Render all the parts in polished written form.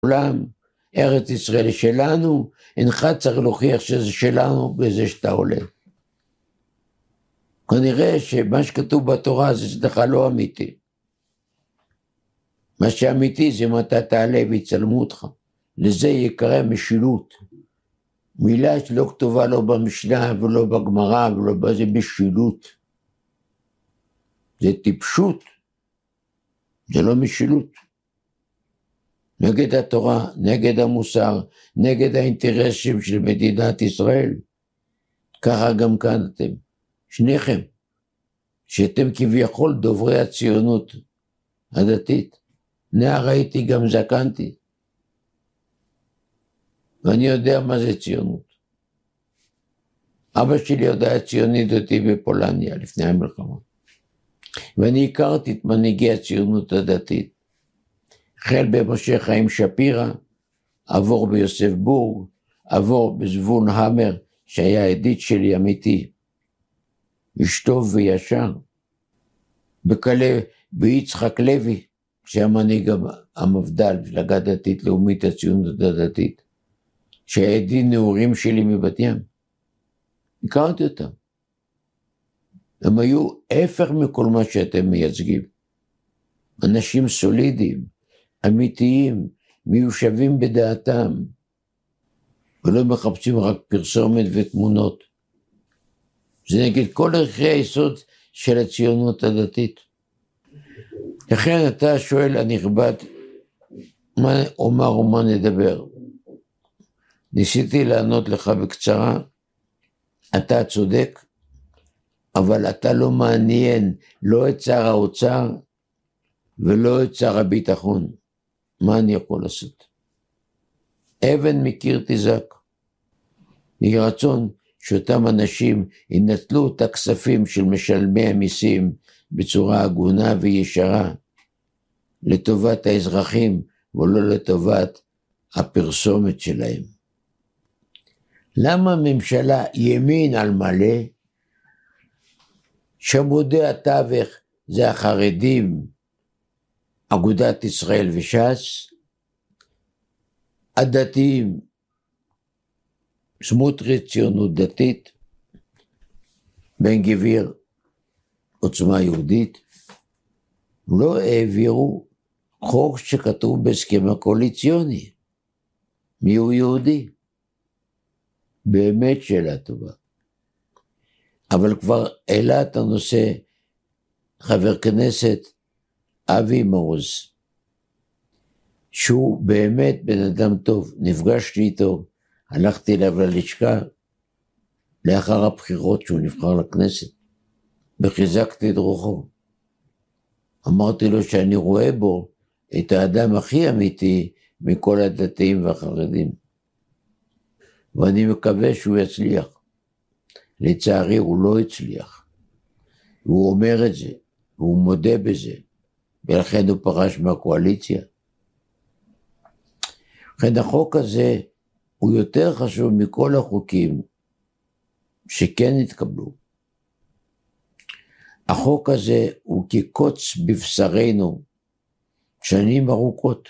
עולם, ארץ ישראל שלנו, אינך צריך להוכיח שזה שלנו בזה שאתה עולה. כנראה שמה שכתוב בתורה זה אצלך לא אמיתי. מה שאמיתי זה אם אתה תעלה ויצלמו אותך. לזה יקרא משילות. מילה שלא כתובה לא במשנה ולא בגמרא ולא בזה משילות. זה טיפשות. זה לא משילות. נגד התורה, נגד המוסר, נגד האינטרסים של מדינת ישראל. ככה גם כאן אתם, שניכם, שאתם כביכול דוברי הציונות הדתית. נער הייתי גם זקנתי. ואני יודע מה זה ציונות. אבא שלי יודע ציוני דתי בפולניה לפני המלחמה. ואני הכרתי את מנהיגי הציונות הדתית. החל במשה חיים שפירא, עבור ביוסף בורג, עבור בזבון המר, שהיה עדית שלי אמיתי. איש טוב וישר. ביצחק לוי, שהיה מנהיג המפד"ל, מפלגה דתית לאומית הציונות הדתית, שהיה עדי נעורים שלי מבת ים. הכרתי אותם. הם היו הפך מכל מה שאתם מייצגים. אנשים סולידיים, אמיתיים, מיושבים בדעתם, ולא מחפשים רק פרסומת ותמונות. זה נגד כל ערכי היסוד של הציונות הדתית. לכן אתה שואל הנכבד, מה אומר ומה נדבר? ניסיתי לענות לך בקצרה, אתה צודק, אבל אתה לא מעניין לא את שר האוצר ולא את שר הביטחון. מה אני יכול לעשות? אבן מקיר תזעק. יהי רצון שאותם אנשים ינצלו את הכספים של משלמי המיסים בצורה הגונה וישרה לטובת האזרחים ולא לטובת הפרסומת שלהם. למה ממשלה ימין על מלא, שמודי התווך זה החרדים, אגודת ישראל וש"ס, הדתיים, סמוטריץ' ציונות דתית, בן גביר, עוצמה יהודית, לא העבירו חוק שכתוב בהסכם הקואליציוני. מי הוא יהודי? באמת שאלה טובה. אבל כבר העלה את הנושא חבר כנסת אבי מעוז, שהוא באמת בן אדם טוב, נפגשתי איתו, הלכתי אליו ללשכה, לאחר הבחירות שהוא נבחר לכנסת, וחיזקתי את רוחו. אמרתי לו שאני רואה בו את האדם הכי אמיתי מכל הדתיים והחרדים. ואני מקווה שהוא יצליח. לצערי הוא לא הצליח. הוא אומר את זה, והוא מודה בזה, ולכן הוא פרש מהקואליציה. לכן החוק הזה הוא יותר חשוב מכל החוקים שכן התקבלו. החוק הזה הוא כקוץ בבשרנו שנים ארוכות.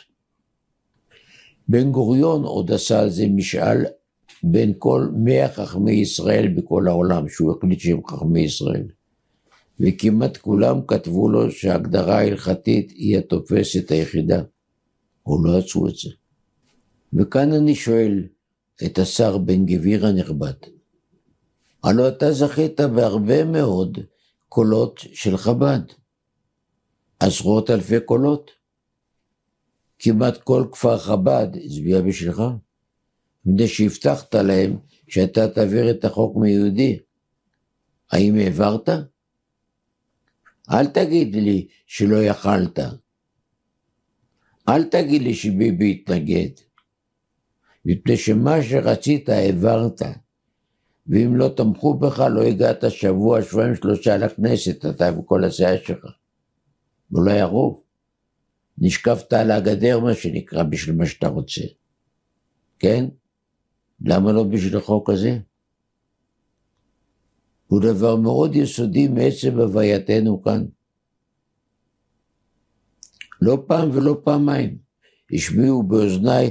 בן גוריון עוד עשה על זה משאל בין כל 100 חכמי ישראל בכל העולם, שהוא החליט שהם חכמי ישראל. וכמעט כולם כתבו לו שההגדרה ההלכתית היא התופסת היחידה. או לא עשו את זה. וכאן אני שואל את השר בן גביר הנכבד, הלוא אתה זכית בהרבה מאוד קולות של חב"ד, עשרות אלפי קולות, כמעט כל כפר חב"ד הצביע בשבילך, מפני שהבטחת להם שאתה תעביר את החוק מיהודי. האם העברת? אל תגיד לי שלא יכלת, אל תגיד לי שביבי התנגד, מפני שמה שרצית העברת, ואם לא תמכו בך לא הגעת שבוע, שבועיים, 3 לכנסת, אתה וכל הסיעה שלך. ולא היה רוב. נשקפת על הגדר מה שנקרא בשביל מה שאתה רוצה. כן? למה לא בשביל החוק הזה? הוא דבר מאוד יסודי מעצם הווייתנו כאן. לא פעם ולא פעמיים השמיעו באוזניי